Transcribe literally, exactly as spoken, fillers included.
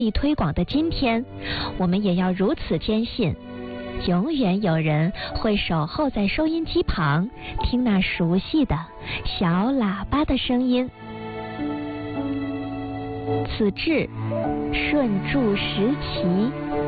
力推广的今天，我们也要如此坚信，永远有人会守候在收音机旁，听那熟悉的小喇叭的声音。此致顺助时期。